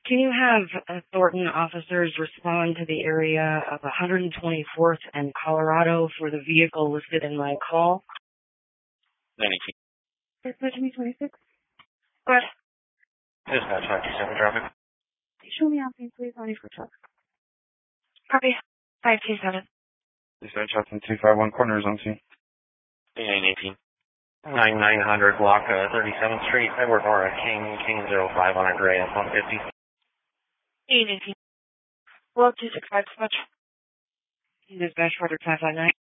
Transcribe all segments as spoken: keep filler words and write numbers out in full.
Can you have uh, Thornton officers respond to the area of one twenty-fourth and Colorado for the vehicle listed in my call? ninety-two. Dispatch me twenty-six. Go ahead. Dispatch five two seven traffic. Show me out, please, on for truck. Copy. five two seven. Dispatch Hudson two five one corners on scene. nine eighteen. ninety-nine hundred block uh, thirty-seventh Street, Edward Nora, King, King zero five on Andreas, one fifty. eight eighteen. Well, two six five dispatch. Dispatch order five five nine.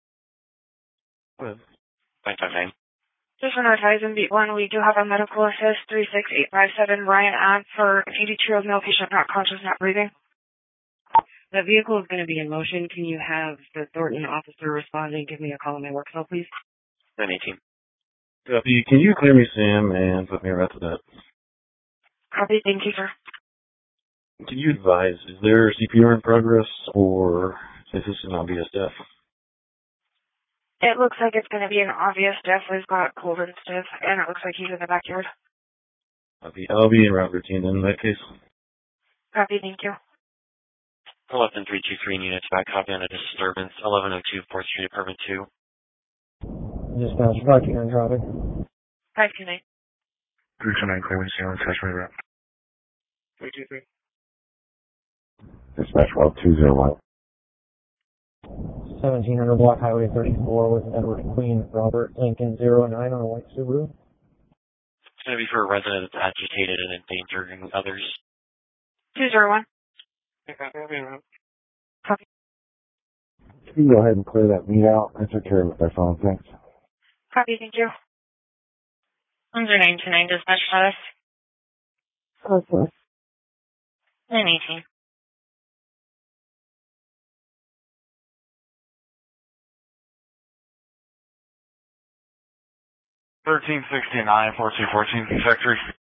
five five nine. Just want to advise in beat one, we do have a medical assist three six eight five seven Ryan Ave for eighty-two-year-old male patient not conscious, not breathing. The vehicle is going to be in motion. Can you have the Thornton officer respond and give me a call on my work cell, please? nine eighteen. Copy. Can you clear me, Sam, and put me right to that? Copy. Thank you, sir. Can you advise, is there C P R in progress, or is this an obvious death? It looks like it's going to be an obvious death. We've got cold and stiff, and it looks like he's in the backyard. Copy. I'll be in route routine then in that case. Copy. Thank you. eleven three two three units back, copy on a disturbance. eleven oh two fourth Street, apartment two. Dispatch five two nine traffic. five two nine. three two nine, clear me, Sam, touch me route. three two three. Dispatch well two zero one. seventeen hundred block highway thirty-four with Edward Queen Robert Lincoln zero nine on a white Subaru. It's going to be for a resident that's agitated and endangering others. two zero one. Copy. Can you go ahead and clear that meet out? I took care of it by phone, thanks. Copy, thank you. one zero nine two nine dispatch status. Okay. nine eighteen. thirteen sixty-nine, fourteen fourteen, factory.